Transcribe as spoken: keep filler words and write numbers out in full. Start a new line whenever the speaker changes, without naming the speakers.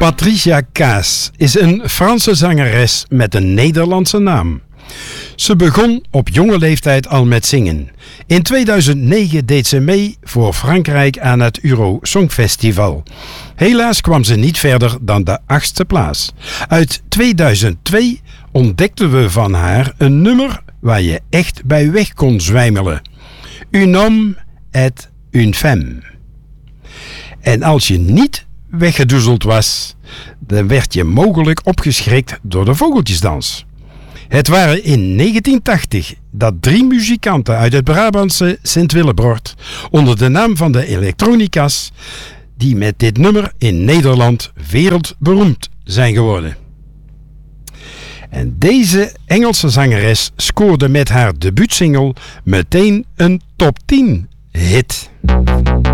Patricia Kaas is een Franse zangeres met een Nederlandse naam. Ze begon op jonge leeftijd al met zingen. In tweeduizend negen deed ze mee voor Frankrijk aan het Euro Songfestival. Helaas kwam ze niet verder dan de achtste plaats. Uit tweeduizend twee ontdekten we van haar een nummer waar je echt bij weg kon zwijmelen. Un homme et une femme. En als je niet weggedoezeld was, dan werd je mogelijk opgeschrikt door de vogeltjesdans. Het waren in negentien tachtig dat drie muzikanten uit het Brabantse Sint-Willebroord onder de naam van de Elektronica's, die met dit nummer in Nederland wereldberoemd zijn geworden. En deze Engelse zangeres scoorde met haar debuutsingle meteen een top tien hit.